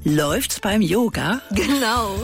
Läuft's beim Yoga? Genau.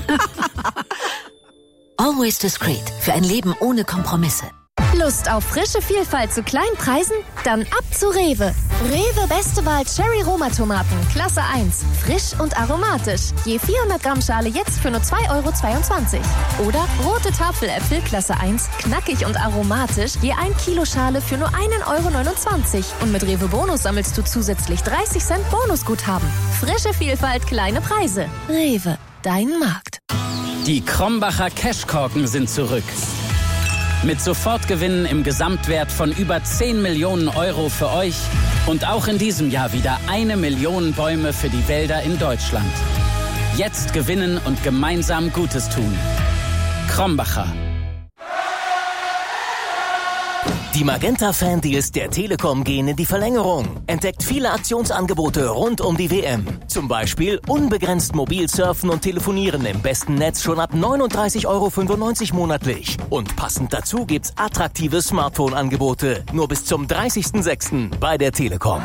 Always Discreet. Für ein Leben ohne Kompromisse. Lust auf frische Vielfalt zu kleinen Preisen? Dann ab zu Rewe. Rewe beste Wahl Cherry Roma Tomaten, Klasse 1. Frisch und aromatisch. Je 400 Gramm Schale jetzt für nur 2,22 €. Oder rote Tafeläpfel, Klasse 1, knackig und aromatisch. Je 1 Kilo Schale für nur 1,29 €. Und mit Rewe Bonus sammelst du zusätzlich 30 Cent Bonusguthaben. Frische Vielfalt, kleine Preise. Rewe, dein Markt. Die Krombacher Cashkorken sind zurück. Mit Sofortgewinnen im Gesamtwert von über 10 Millionen € für euch und auch in diesem Jahr wieder 1 Million Bäume für die Wälder in Deutschland. Jetzt gewinnen und gemeinsam Gutes tun. Krombacher. Die Magenta-Fan-Deals der Telekom gehen in die Verlängerung. Entdeckt viele Aktionsangebote rund um die WM. Zum Beispiel unbegrenzt mobil surfen und telefonieren im besten Netz schon ab 39,95 € monatlich. Und passend dazu gibt's attraktive Smartphone-Angebote. Nur bis zum 30.06. bei der Telekom.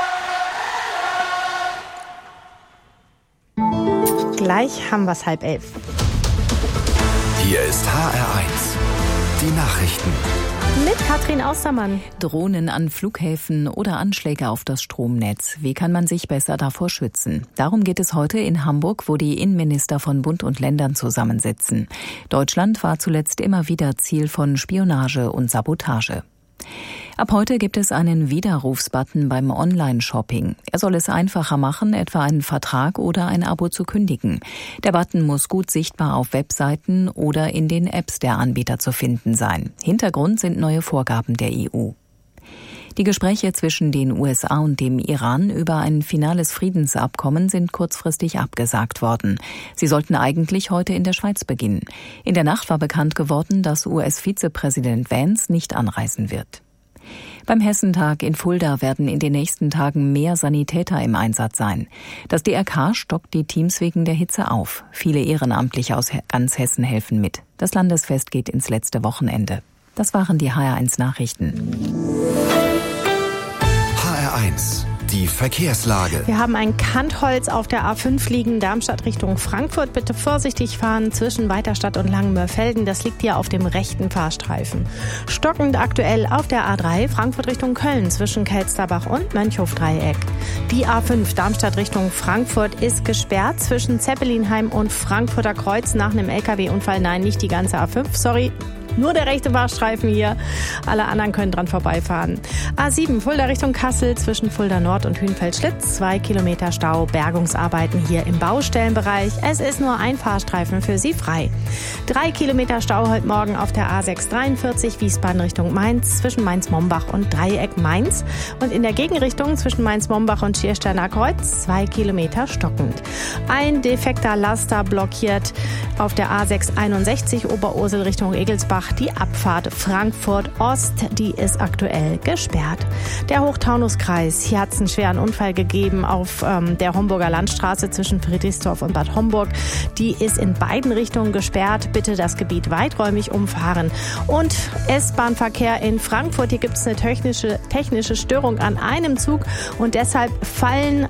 Gleich haben wir's 10:30. Hier ist HR1. Die Nachrichten. Mit Katrin Austermann. Drohnen an Flughäfen oder Anschläge auf das Stromnetz. Wie kann man sich besser davor schützen? Darum geht es heute in Hamburg, wo die Innenminister von Bund und Ländern zusammensitzen. Deutschland war zuletzt immer wieder Ziel von Spionage und Sabotage. Ab heute gibt es einen Widerrufsbutton beim Online-Shopping. Er soll es einfacher machen, etwa einen Vertrag oder ein Abo zu kündigen. Der Button muss gut sichtbar auf Webseiten oder in den Apps der Anbieter zu finden sein. Hintergrund sind neue Vorgaben der EU. Die Gespräche zwischen den USA und dem Iran über ein finales Friedensabkommen sind kurzfristig abgesagt worden. Sie sollten eigentlich heute in der Schweiz beginnen. In der Nacht war bekannt geworden, dass US-Vizepräsident Vance nicht anreisen wird. Beim Hessentag in Fulda werden in den nächsten Tagen mehr Sanitäter im Einsatz sein. Das DRK stockt die Teams wegen der Hitze auf. Viele Ehrenamtliche aus ganz Hessen helfen mit. Das Landesfest geht ins letzte Wochenende. Das waren die HR1 Nachrichten. HR1. Die Verkehrslage. Wir haben ein Kantholz auf der A5 liegen, Darmstadt Richtung Frankfurt. Bitte vorsichtig fahren zwischen Weiterstadt und Langenmörfelden. Das liegt hier auf dem rechten Fahrstreifen. Stockend aktuell auf der A3 Frankfurt Richtung Köln zwischen Kelsterbach und Mönchhof-Dreieck. Die A5 Darmstadt Richtung Frankfurt ist gesperrt zwischen Zeppelinheim und Frankfurter Kreuz nach einem LKW-Unfall. Nein, nicht die ganze A5, sorry. Nur der rechte Fahrstreifen hier. Alle anderen können dran vorbeifahren. A7 Fulda Richtung Kassel zwischen Fulda Nord und Hünfeld-Schlitz. 2 Kilometer Stau. Bergungsarbeiten hier im Baustellenbereich. Es ist nur ein Fahrstreifen für Sie frei. 3 Kilometer Stau heute Morgen auf der A643 Wiesbaden Richtung Mainz zwischen Mainz-Mombach und Dreieck Mainz. Und in der Gegenrichtung zwischen Mainz-Mombach und Schiersteiner Kreuz 2 Kilometer stockend. Ein defekter Laster blockiert auf der A661 Oberursel Richtung Egelsbach. Die Abfahrt Frankfurt-Ost, die ist aktuell gesperrt. Der Hochtaunuskreis, hier hat es einen schweren Unfall gegeben auf der Homburger Landstraße zwischen Friedrichsdorf und Bad Homburg. Die ist in beiden Richtungen gesperrt. Bitte das Gebiet weiträumig umfahren. Und S-Bahn-Verkehr in Frankfurt, hier gibt es eine technische Störung an einem Zug und deshalb fallen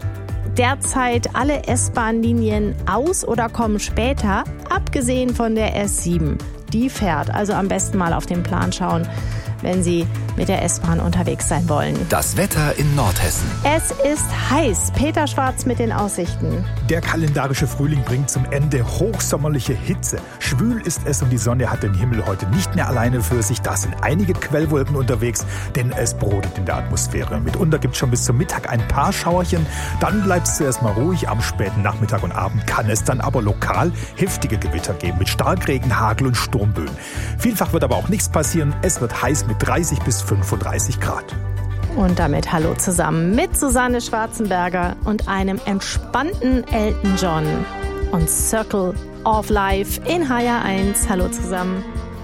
derzeit alle S-Bahn-Linien aus oder kommen später, abgesehen von der S7. Die fährt. Also am besten mal auf den Plan schauen, wenn Sie mit der S-Bahn unterwegs sein wollen. Das Wetter in Nordhessen. Es ist heiß. Peter Schwarz mit den Aussichten. Der kalendarische Frühling bringt zum Ende hochsommerliche Hitze. Schwül ist es und die Sonne hat den Himmel heute nicht mehr alleine für sich. Da sind einige Quellwolken unterwegs, denn es brodelt in der Atmosphäre. Mitunter gibt es schon bis zum Mittag ein paar Schauerchen. Dann bleibt es zuerst mal ruhig. Am späten Nachmittag und Abend kann es dann aber lokal heftige Gewitter geben mit Starkregen, Hagel und Sturmböen. Vielfach wird aber auch nichts passieren. Es wird heiß mit 30 bis 35 Grad. Und damit hallo zusammen mit Susanne Schwarzenberger und einem entspannten Elton John und Circle of Life in HR1. Hallo zusammen.